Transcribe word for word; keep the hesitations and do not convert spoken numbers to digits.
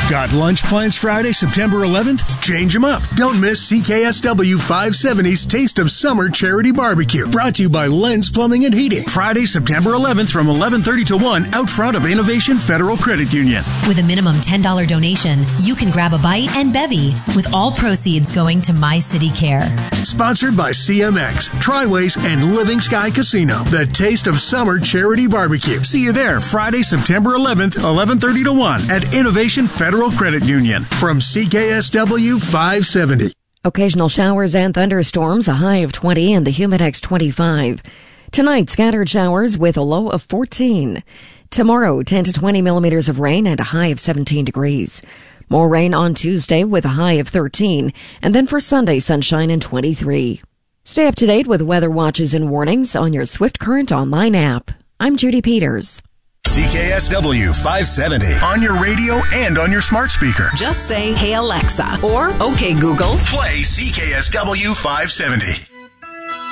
Got lunch plans Friday, September eleventh? Change them up. Don't miss C K S W five seventy's Taste of Summer Charity Barbecue. Brought to you by Lens Plumbing and Heating. Friday, September eleventh from eleven thirty to one out front of Innovation Federal Credit Union. With a minimum ten dollars donation, you can grab a bite and bevy, with all proceeds going to My City Care. Sponsored by C M X, Triways, and Living Sky Casino. The Taste of Summer Charity Barbecue. See you there Friday, September eleventh, eleven thirty to one at Innovation Federal Credit Union from C K S W five seventy. Occasional showers and thunderstorms, a high of twenty and the Humidex twenty-five. Tonight, scattered showers with a low of fourteen. Tomorrow, ten to twenty millimeters of rain and a high of seventeen degrees. More rain on Tuesday with a high of thirteen. And then for Sunday, sunshine and twenty-three. Stay up to date with weather watches and warnings on your Swift Current online app. I'm Judy Peters. C K S W five seventy on your radio and on your smart speaker. Just say, "Hey Alexa," or "Okay Google." Play C K S W five seventy.